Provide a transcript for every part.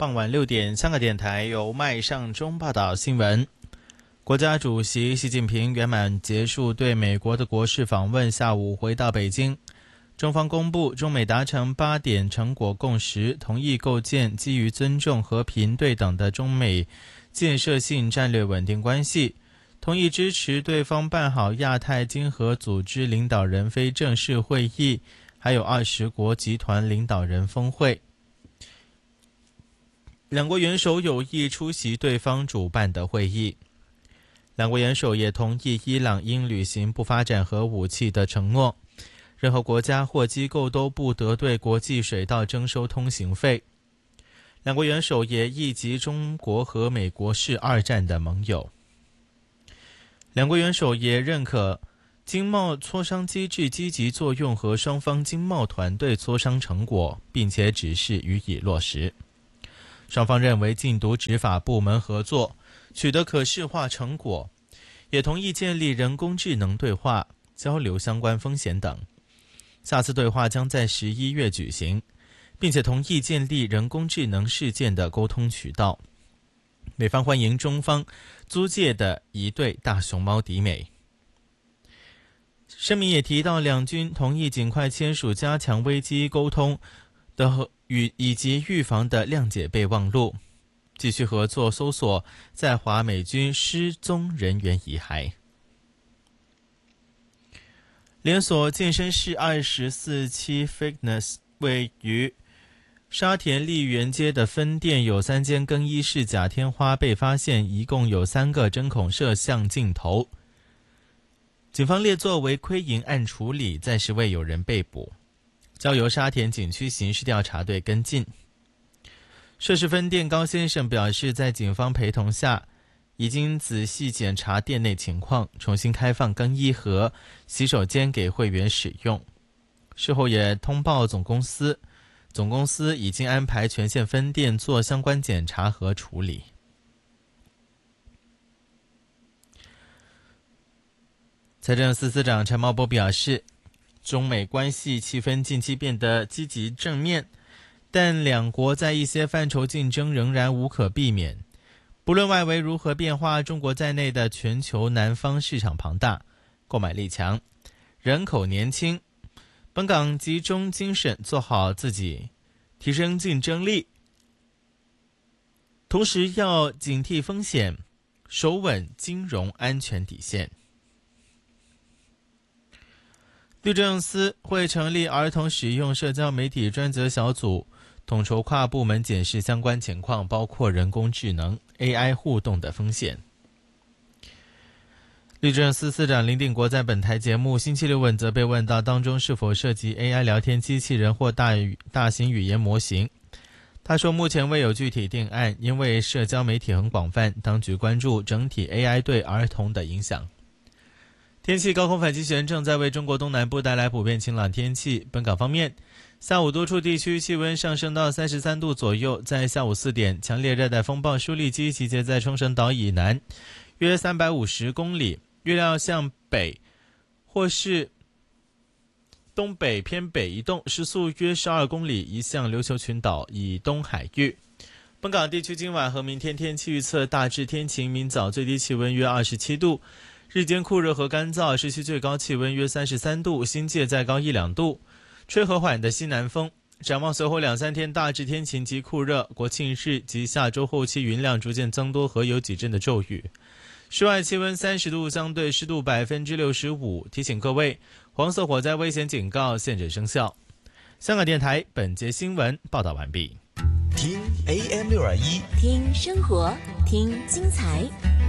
傍晚6点，香港电台由麦尚中报道新闻。国家主席习近平圆满结束对美国的国事访问，下午回到北京。中方公布，中美达成8点成果共识，同意构建基于尊重、和平、对等的中美建设性战略稳定关系，同意支持对方办好亚太经合组织领导人非正式会议，还有20国集团领导人峰会。两国元首有意出席对方主办的会议。两国元首也同意伊朗应履行不发展核武器的承诺，任何国家或机构都不得对国际水道征收通行费。两国元首也意即中国和美国是2战的盟友。两国元首也认可经贸磋商机制积极作用和双方经贸团队磋商成果，并且指示予以落实。双方认为禁毒执法部门合作取得可视化成果，也同意建立人工智能对话，交流相关风险等。下次对话将在11月举行，并且同意建立人工智能事件的沟通渠道。美方欢迎中方租借的1对大熊猫迪美。声明也提到，两军同意尽快签署加强危机沟通的以及预防的谅解备忘录，继续合作搜索在华美军失踪人员遗骸。连锁健身室24期 Fitness 位于沙田丽园街的分店有3间更衣室假天花被发现，一共有3个针孔摄像镜头。警方列作违规营案处理，暂时未有人被捕，交由沙田警区刑事调查队跟进。涉事分店高先生表示，在警方陪同下，已经仔细检查店内情况，重新开放更衣和洗手间给会员使用。事后也通报总公司，总公司已经安排全县分店做相关检查和处理。财政司司长陈茂波表示，中美关系气氛近期变得积极正面，但两国在一些范畴竞争仍然无可避免。不论外围如何变化，中国在内的全球南方市场庞大，购买力强，人口年轻，本港集中精神做好自己，提升竞争力，同时要警惕风险，守稳金融安全底线。律政司会成立儿童使用社交媒体专责小组，统筹跨部门检视相关情况，包括人工智能 AI 互动的风险。律政司司长林定国在本台节目星期六问责被问到当中是否涉及 AI 聊天机器人或大型语言模型，他说目前未有具体定案，因为社交媒体很广泛，当局关注整体 AI 对儿童的影响。天气，高空反气旋正在为中国东南部带来普遍晴朗天气。本港方面，下午多处地区气温上升到33度左右。在下午4点，强烈热带风暴舒力基集结在冲绳岛以南约350公里，预料向北或是东北偏北移动，时速约12公里，移向琉球群岛以东海域。本港地区今晚和明天天气预测大致天晴，明早最低气温约27度，日间酷热和干燥，市区最高气温约33度，新界再高1-2度，吹和缓的西南风。展望随后2-3天大致天晴及酷热，国庆日及下周后期云量逐渐增多和有几阵的骤雨。室外气温30度，相对湿度65%。提醒各位，黄色火灾危险警告现正生效。香港电台本节新闻报道完毕。 听 AM621， 听生活，听精彩。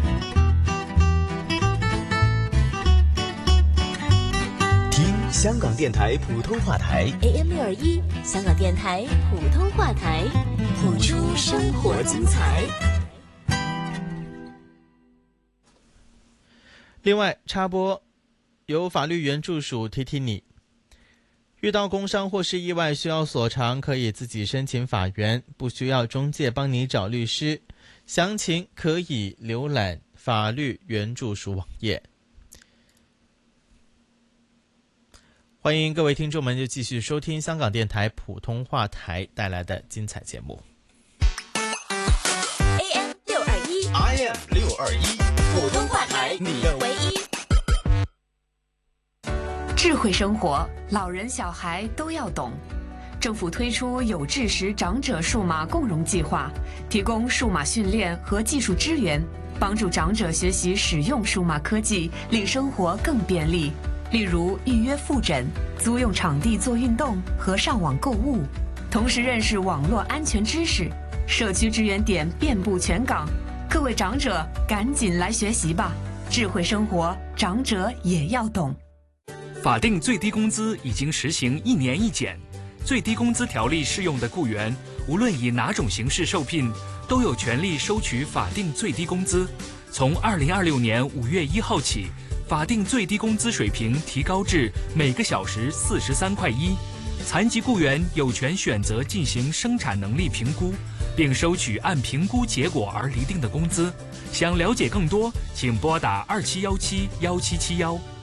听香港电台普通话台 AM621，香港电台普通话台，谱出生活精彩。 另外，插播由法律援助署提提你，遇到工伤或是意外需要索偿，可以自己申请法援，不需要中介帮你找律师。详情可以浏览法律援助署网页。欢迎各位听众们就继续收听香港电台普通话台带来的精彩节目。 IM621 普通话台， 你的唯一。 智慧生活，老人小孩都要懂。政府推出有志识长者数码共融计划，提供数码训练和技术支援，帮助长者学习使用数码科技，令生活更便利。例如预约复诊、租用场地做运动和上网购物，同时认识网络安全知识。社区支援点遍布全港，各位长者赶紧来学习吧！智慧生活，长者也要懂。 法定最低工资已经实行1年1检，最低工资条例适用的雇员，无论以哪种形式受聘，都有权利收取法定最低工资。从2026年5月1号起，法定最低工资水平提高至每个小时43.1块。残疾雇员有权选择进行生产能力评估，并收取按评估结果而厘定的工资。想了解更多，请拨打27171771。